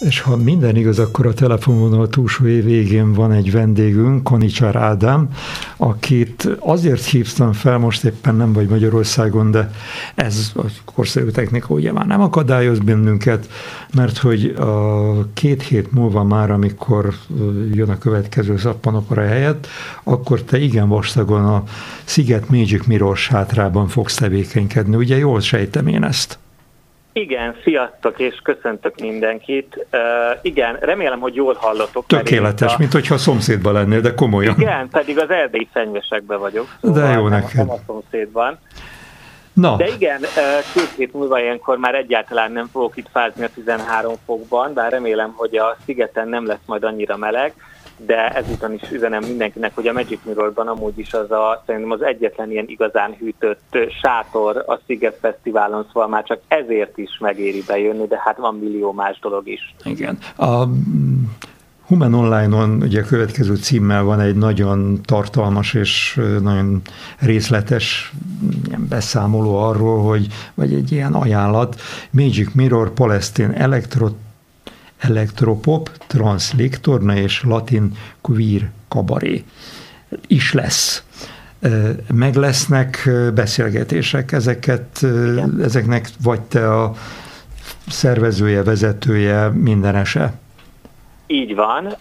És ha minden igaz, akkor a telefonvonal túlsó év végén van egy vendégünk, Kanicsár Ádám, akit azért hívtam fel, most éppen nem vagy Magyarországon, de ez a korszerű technika ugye már nem akadályoz bennünket, mert hogy a 2 hét múlva már, amikor jön a következő szappanopera helyett, akkor te igen vastagon a Sziget Magic Mirror sátrában fogsz tevékenykedni. Ugye jól sejtem én ezt? Igen, sziasztok, és köszöntök mindenkit. Igen, remélem, hogy jól hallotok. Tökéletes, mint hogyha a szomszédban lennél, de komolyan. Igen, pedig az erdélyi Fenyvesekben vagyok. Szóval de jó neked. Nem a szomszédban. Na. De igen, 2 hét múlva ilyenkor már egyáltalán nem fogok itt fázni a 13 fokban, bár remélem, hogy a szigeten nem lesz majd annyira meleg, de ezúton is üzenem mindenkinek, hogy a Magic Mirrorban amúgy is szerintem az egyetlen ilyen igazán hűtött sátor a Sziget Fesztiválon, szóval már csak ezért is megéri bejönni, de hát van millió más dolog is. Igen. A Human Online-on ugye a következő címmel van egy nagyon tartalmas és nagyon részletes beszámoló arról, vagy egy ilyen ajánlat, Magic Mirror, Palestine Elektropop, transzlektorna és latin queer kabaré is lesz. Meg lesznek beszélgetések, ezeknek vagy te a szervezője, vezetője, mindenese? Így van.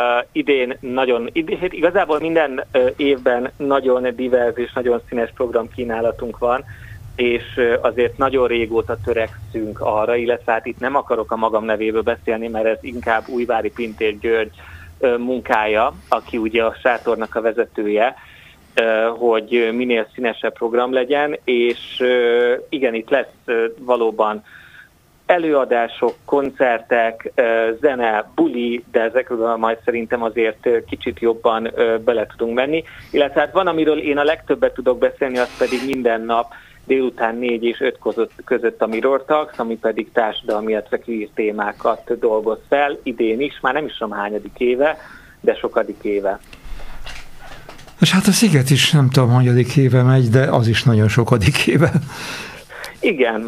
Igazából minden évben nagyon divers és nagyon színes programkínálatunk van, és azért nagyon régóta törekszünk arra, illetve hát itt nem akarok a magam nevéből beszélni, mert ez inkább Újvári Pintér György munkája, aki ugye a sátornak a vezetője, hogy minél színesebb program legyen, és igen, itt lesz valóban előadások, koncertek, zene, buli, de ezekről majd szerintem azért kicsit jobban bele tudunk menni. Illetve hát van, amiről én a legtöbbet tudok beszélni, az pedig minden nap délután 4 és 5 között a Mirror Talks, ami pedig társadalmi, illetve queer témákat dolgoz fel, idén is, már nem is tudom hányadik éve, de sokadik éve. És hát a Sziget is nem tudom, hanyadik éve megy, de az is nagyon sokadik éve. Igen,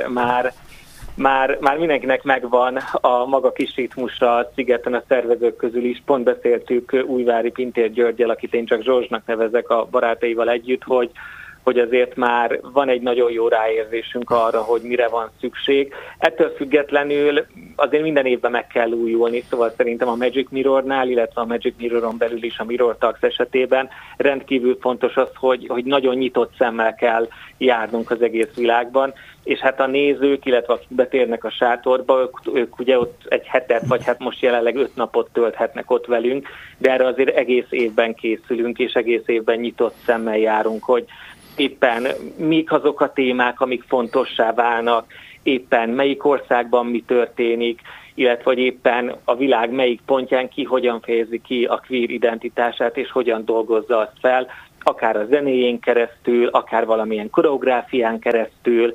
már mindenkinek megvan a maga kis ritmusa a Szigeten a szervezők közül is. Pont beszéltük Újvári Pintér Györggyel, akit én csak Zsorzsnak nevezek a barátaival együtt, hogy azért már van egy nagyon jó ráérzésünk arra, hogy mire van szükség. Ettől függetlenül azért minden évben meg kell újulni, szóval szerintem a Magic Mirrornál, illetve a Magic Mirroron belül is a Mirror Talks esetében rendkívül fontos az, hogy nagyon nyitott szemmel kell járnunk az egész világban, és hát a nézők, illetve akik betérnek a sátorba, ők ugye ott egy hetet, vagy hát most jelenleg 5 napot tölthetnek ott velünk, de erre azért egész évben készülünk, és egész évben nyitott szemmel járunk, hogy éppen mik azok a témák, amik fontossá válnak, éppen melyik országban mi történik, illetve hogy éppen a világ melyik pontján ki hogyan fejezi ki a queer identitását, és hogyan dolgozza azt fel, akár a zenéjén keresztül, akár valamilyen koreográfián keresztül,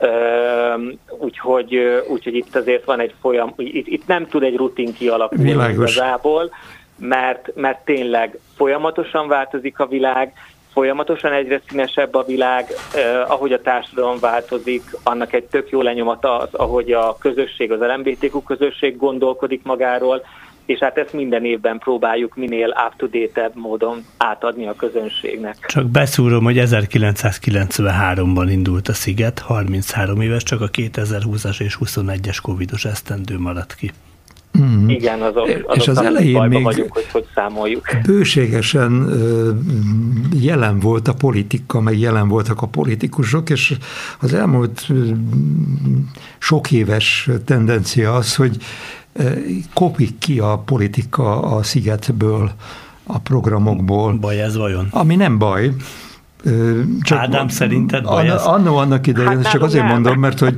úgyhogy itt azért van itt nem tud egy rutin kialakulni igazából, mert tényleg folyamatosan változik a világ, folyamatosan egyre színesebb a világ, ahogy a társadalom változik, annak egy tök jó lenyomata az, ahogy a közösség, az LMBTQ közösség gondolkodik magáról, és hát ezt minden évben próbáljuk minél up-to-date-ebb módon átadni a közönségnek. Csak beszúrom, hogy 1993-ban indult a Sziget, 33 éves, csak a 2020-as és 21-es covidos esztendő maradt ki. Mm. Igen, és az elején még vagyunk, hogy számoljuk. Bőségesen jelen volt a politika, meg jelen voltak a politikusok, és az elmúlt sok éves tendencia az, hogy kopik ki a politika a Szigetből, a programokból. Baj ez vajon? Ami nem baj. Csak Ádám, szerinted baj ez? Annak idején, csak azért mondom, mert hogy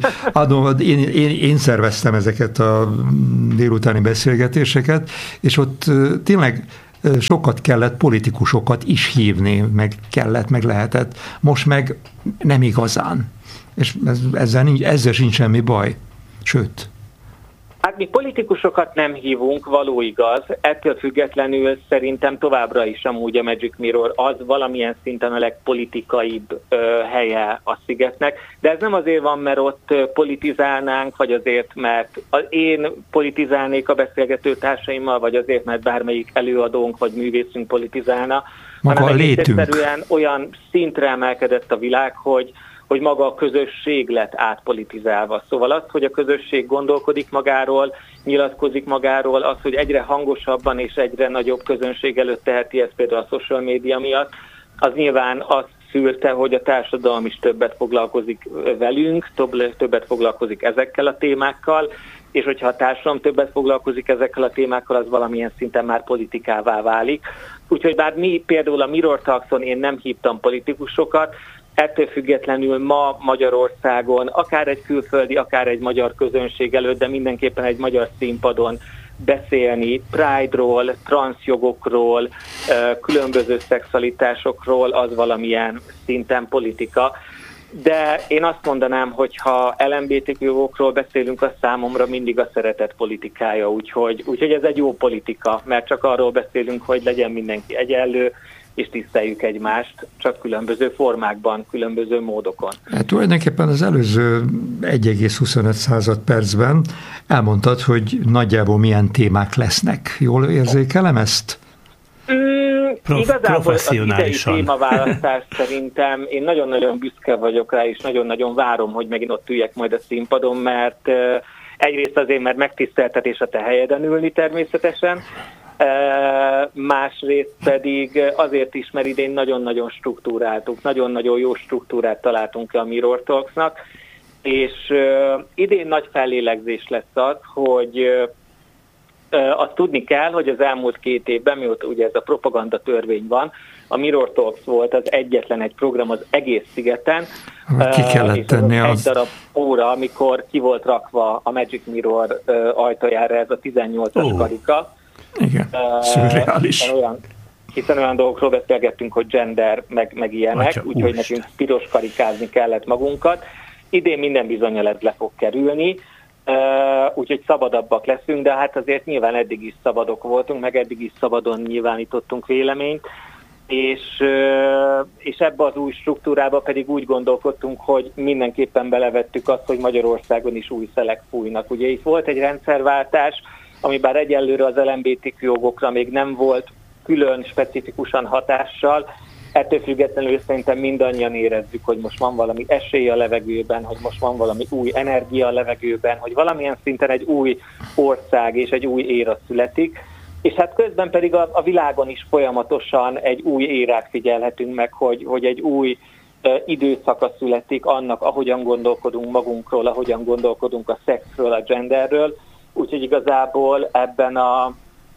én szerveztem ezeket a délutáni beszélgetéseket, és ott tényleg sokat kellett politikusokat is hívni, meg lehetett. Most meg nem igazán. És ezzel sincs semmi baj. Sőt. Hát mi politikusokat nem hívunk, való igaz. Ettől függetlenül szerintem továbbra is amúgy a Magic Mirror az valamilyen szinten a legpolitikaibb helye a Szigetnek, de ez nem azért van, mert ott politizálnánk, vagy azért, mert én politizálnék a beszélgető társaimmal, vagy azért, mert bármelyik előadónk vagy művészünk politizálna, maga hanem egyszerűen olyan szintre emelkedett a világ, hogy maga a közösség lett átpolitizálva. Szóval az, hogy a közösség gondolkodik magáról, nyilatkozik magáról, az, hogy egyre hangosabban és egyre nagyobb közönség előtt teheti ezt például a social média miatt, az nyilván azt szülte, hogy a társadalom is többet foglalkozik velünk, többet foglalkozik ezekkel a témákkal, és hogyha a társadalom többet foglalkozik ezekkel a témákkal, az valamilyen szinten már politikává válik. Úgyhogy bár mi például a Mirror Talkson én nem hívtam politikusokat, ettől függetlenül ma Magyarországon, akár egy külföldi, akár egy magyar közönség előtt, de mindenképpen egy magyar színpadon beszélni Pride-ról, transzjogokról, különböző szexualitásokról, az valamilyen szinten politika. De én azt mondanám, hogy ha LMBTQ jogokról beszélünk, az számomra mindig a szeretet politikája, úgyhogy ez egy jó politika, mert csak arról beszélünk, hogy legyen mindenki egyenlő, és tiszteljük egymást, csak különböző formákban, különböző módokon. Hát tulajdonképpen az előző 1,25 percben elmondtad, hogy nagyjából milyen témák lesznek. Jól érzékelem ezt? Igazából az idei témaválasztás szerintem én nagyon-nagyon büszke vagyok rá, és nagyon-nagyon várom, hogy megint ott üljek majd a színpadon, mert egyrészt azért, mert megtiszteltetés a te helyeden ülni természetesen, másrészt pedig azért is, mert idén nagyon-nagyon struktúráltuk, nagyon-nagyon jó struktúrát találtunk ki a Mirror Talksnak, és idén nagy fellélegzés lesz az, hogy azt tudni kell, hogy az elmúlt 2 évben, mióta ugye ez a propaganda törvény van, a Mirror Talks volt az egyetlen egy program az egész Szigeten, ki kellett tenni egy darab óra, amikor ki volt rakva a Magic Mirror ajtajára ez a 18-as karika. Igen, szürreális. Hiszen olyan dolgokról beszélgettünk, hogy gender, meg ilyenek, úgyhogy nekünk piros karikázni kellett magunkat. Idén minden bizonnyal ez le fog kerülni, úgyhogy szabadabbak leszünk, de hát azért nyilván eddig is szabadok voltunk, meg eddig is szabadon nyilvánítottunk véleményt, és ebbe az új struktúrába pedig úgy gondolkodtunk, hogy mindenképpen belevettük azt, hogy Magyarországon is új szelek fújnak. Ugye itt volt egy rendszerváltás, ami bár egyelőre az LMBTQ jogokra még nem volt külön, specifikusan hatással, ettől függetlenül szerintem mindannyian érezzük, hogy most van valami esély a levegőben, hogy most van valami új energia a levegőben, hogy valamilyen szinten egy új ország és egy új éra születik, és hát közben pedig a világon is folyamatosan egy új érát figyelhetünk meg, hogy egy új időszaka születik annak, ahogyan gondolkodunk magunkról, ahogyan gondolkodunk a szexről, a genderről, úgyhogy igazából ebben a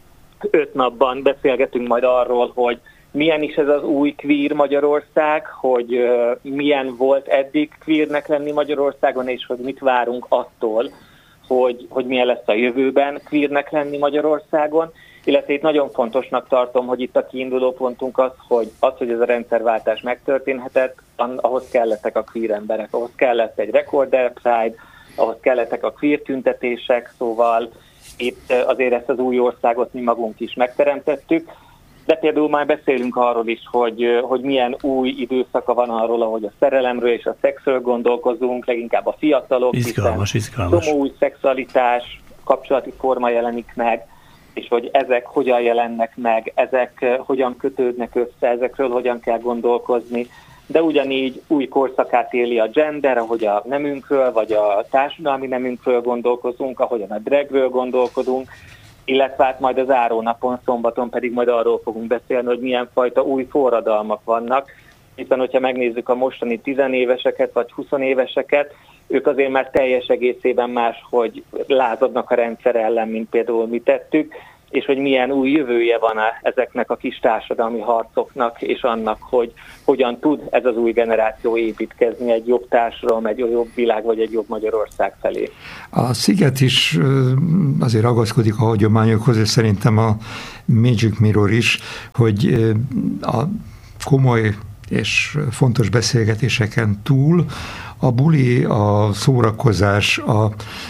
5 napban beszélgetünk majd arról, hogy milyen is ez az új queer Magyarország, hogy milyen volt eddig queernek lenni Magyarországon, és hogy mit várunk attól, hogy milyen lesz a jövőben queernek lenni Magyarországon. Illetve itt nagyon fontosnak tartom, hogy itt a kiinduló pontunk az, hogy ez a rendszerváltás megtörténhetett, ahhoz kellettek a queer emberek, ahhoz kellett egy Recorder Pride, ahhoz kellettek a queer tüntetések, szóval itt azért ezt az új országot mi magunk is megteremtettük, de például már beszélünk arról is, hogy milyen új időszaka van arról, ahogy a szerelemről és a szexről gondolkozunk, leginkább a fiatalok, izgalmas. Csomó új szexualitás, kapcsolati forma jelenik meg, és hogy ezek hogyan jelennek meg, ezek hogyan kötődnek össze, ezekről hogyan kell gondolkozni, de ugyanígy új korszakát éli a gender, ahogy a nemünkről, vagy a társadalmi nemünkről gondolkozunk, ahogyan a dragről gondolkodunk, illetve hát majd az zárónapon, szombaton pedig majd arról fogunk beszélni, hogy milyen fajta új forradalmak vannak, hiszen hogyha megnézzük a mostani 10 éveseket vagy 20 éveseket, ők azért már teljes egészében máshogy lázadnak a rendszer ellen, mint például mi tettük, és hogy milyen új jövője van ezeknek a kis társadalmi harcoknak, és annak, hogy hogyan tud ez az új generáció építkezni egy jobb társadalom, egy jobb világ, vagy egy jobb Magyarország felé. A Sziget is azért ragaszkodik a hagyományokhoz, és szerintem a Magic Mirror is, hogy a komoly és fontos beszélgetéseken túl a buli, a szórakozás,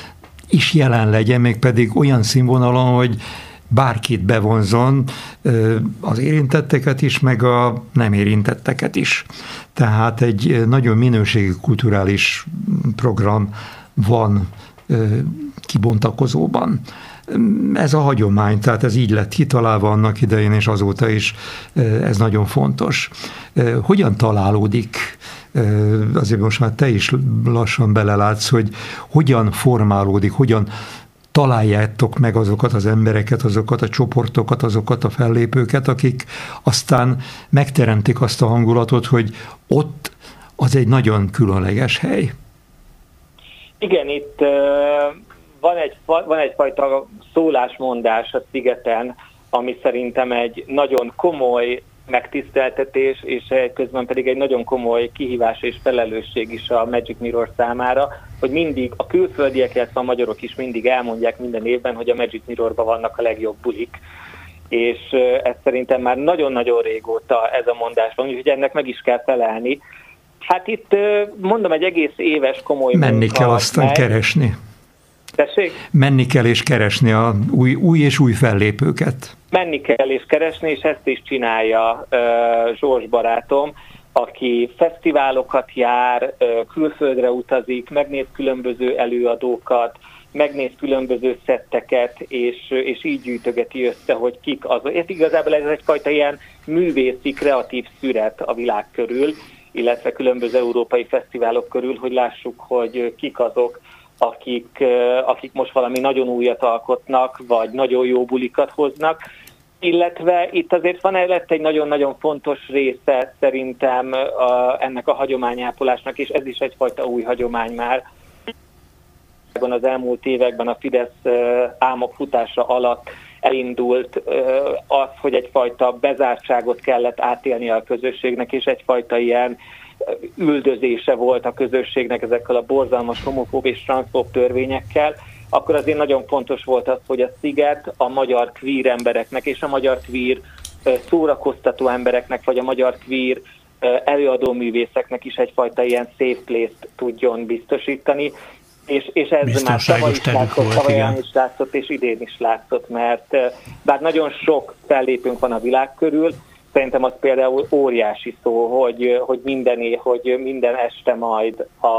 is jelen legyen, mégpedig olyan színvonalon, hogy bárkit bevonzon, az érintetteket is, meg a nem érintetteket is. Tehát egy nagyon minőségi kulturális program van kibontakozóban. Ez a hagyomány, tehát ez így lett kitalálva annak idején, és azóta is ez nagyon fontos. Hogyan találódik, azért most már te is lassan belelátsz, hogy hogyan formálódik, hogyan találjátok meg azokat az embereket, azokat a csoportokat, azokat a fellépőket, akik aztán megteremtik azt a hangulatot, hogy ott az egy nagyon különleges hely. Igen, itt van egyfajta szólásmondás a szigeten, ami szerintem egy nagyon komoly megtiszteltetés, és közben pedig egy nagyon komoly kihívás és felelősség is a Magic Mirror számára, hogy mindig a külföldiek, illetve a magyarok is mindig elmondják minden évben, hogy a Magic Mirrorban vannak a legjobb bulik. És ez szerintem már nagyon-nagyon régóta ez a mondás van, úgyhogy ennek meg is kell felelni. Hát itt mondom, egy egész éves komoly menni kell aztán keresni. Tessék? Menni kell és keresni a új és új fellépőket. Menni kell és keresni, és ezt is csinálja Zsors barátom, aki fesztiválokat jár, külföldre utazik, megnéz különböző előadókat, megnéz különböző szetteket, és így gyűjtögeti össze, hogy kik azok. Igazából ez egyfajta ilyen művészi, kreatív szüret a világ körül, illetve különböző európai fesztiválok körül, hogy lássuk, hogy kik azok, akik most valami nagyon újat alkotnak, vagy nagyon jó bulikat hoznak, illetve itt azért van egy nagyon-nagyon fontos része szerintem ennek a hagyományápolásnak, és ez is egyfajta új hagyomány már. Az elmúlt években a Fidesz álmok futása alatt elindult az, hogy egyfajta bezártságot kellett átélni a közösségnek, és egyfajta ilyen üldözése volt a közösségnek ezekkel a borzalmas homofób és transzfób törvényekkel, akkor azért nagyon fontos volt az, hogy a sziget a magyar queer embereknek és a magyar queer szórakoztató embereknek, vagy a magyar queer előadó művészeknek is egyfajta ilyen safe place-t tudjon biztosítani, és ez már tavaly is látszott, és idén is látszott, mert bár nagyon sok fellépőnk van a világ körül, szerintem az például óriási szó, hogy minden este majd a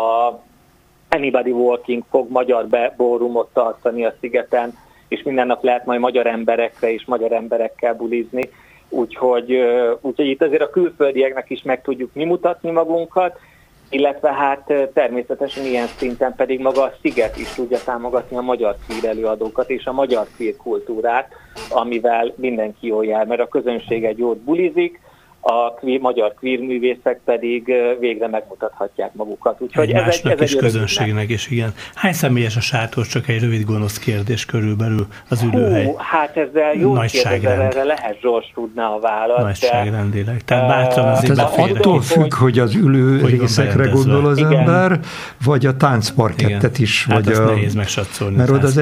Anybody Walking fog magyar ballroomot tartani a szigeten, és minden nap lehet majd magyar emberekre és magyar emberekkel bulizni. Úgyhogy itt azért a külföldieknek is meg tudjuk mi mutatni magunkat, illetve hát természetesen ilyen szinten pedig maga a sziget is tudja támogatni a magyar queer előadókat és a magyar queer kultúrát, amivel mindenki jól jár, mert a közönség egy jót bulizik, a magyar queer művészek pedig végre megmutathatják magukat. Úgyhogy ez egy közönségnek is, igen. Hány személyes a sátor? Csak egy rövid gonosz kérdés körülbelül az ülőhely. Hát ezzel jó kérdezel, erre lehet Zsors tudná a választ. Nagyságrendileg. Tehát bátran azért attól függ, hogy az ülő részekre gondol az ember, vagy a táncparkettet is. Hát vagy azt nehéz megsatszolni. Mert oda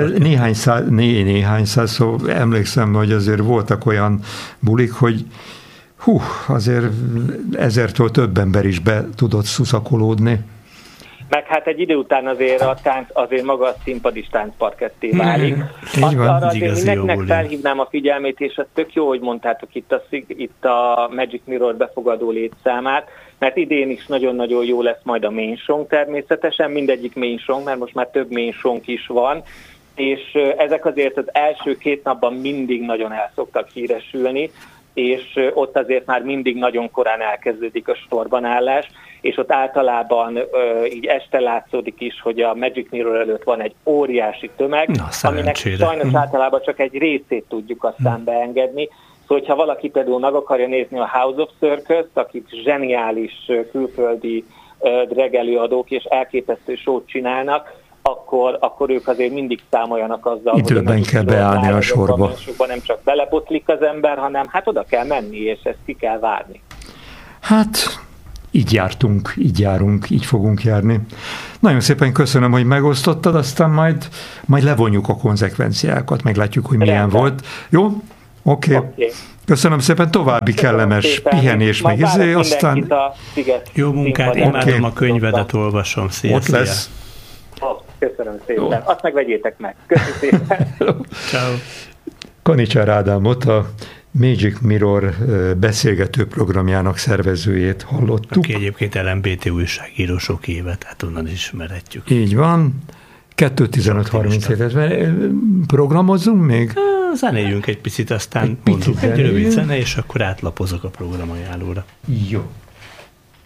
néhány száz, szóval emlékszem, hogy azért voltak olyan bulik, hogy azért 1000-től több ember is be tudott szuszakolódni. Meg hát egy idő után azért a tánc, azért maga a színpad is táncparketté válik. Arra azért mindenkinek felhívnám a figyelmét, és ez tök jó, hogy mondtátok itt a Magic Mirror befogadó létszámát, mert idén is nagyon-nagyon jó lesz majd a main show természetesen, mindegyik main show, mert most már több main show is van, és ezek azért az első 2 napban mindig nagyon el szoktak híresülni, és ott azért már mindig nagyon korán elkezdődik a sorbanállás, és ott általában így este látszódik is, hogy a Magic Mirror előtt van egy óriási tömeg, aminek sajnos általában csak egy részét tudjuk aztán beengedni. Szóval, ha valaki például meg akarja nézni a House of Circus-t, akik zseniális külföldi drag előadók és elképesztő show-t csinálnak, akkor ők azért mindig számoljanak azzal, időben hogy kell beállni a sorba. Nem csak belebotlik az ember, hanem hát oda kell menni, és ezt ki kell várni. Hát így járunk, így fogunk járni. Nagyon szépen köszönöm, hogy megosztottad, aztán majd levonjuk a konzekvenciákat, meglátjuk, hogy milyen volt. Jó? Oké. Köszönöm szépen, további kellemes pihenés még aztán... Jó munkát, imádom a könyvedet, olvasom. Szia, ott lesz. Oh. Köszönöm szépen. Azt meg vegyétek meg. Köszönöm szépen. Ciao. Kanicsár Ádámot, a Magic Mirror beszélgető programjának szervezőjét hallottuk. Aki egyébként LMBT újságíró sok évet, hát onnan is ismerhetjük. Így van. 2:15-30 évet. Programozzunk még? Zenéljünk egy picit, aztán mondjuk egy rövid zene, és akkor átlapozok a programajánlóra. Jó.